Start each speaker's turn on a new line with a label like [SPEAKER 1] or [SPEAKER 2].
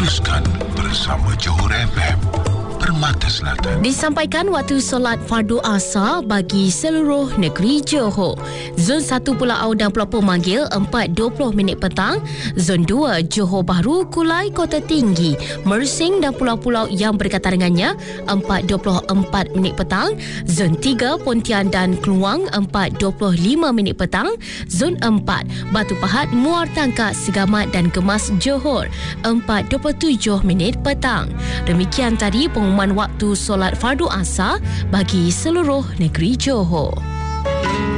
[SPEAKER 1] Teruskan bersama Johor FM, Permata Selatan.
[SPEAKER 2] Disampaikan waktu solat fardu asar bagi seluruh negeri Johor. Zon 1 Pulau dan Pulau Pemanggil 4.20 minit petang. Zon 2 Johor Bahru, Kulai, Kota Tinggi, Mersing dan pulau-pulau yang berdekatan dengannya 4.24 minit petang. Zon 3 Pontian dan Keluang 4.25 minit petang. Zon 4 Batu Pahat, Muar Tangkak, Segamat dan Gemas Johor 4.27 minit petang. Demikian tadi pengumuman waktu solat fardu asar bagi seluruh negeri Johor.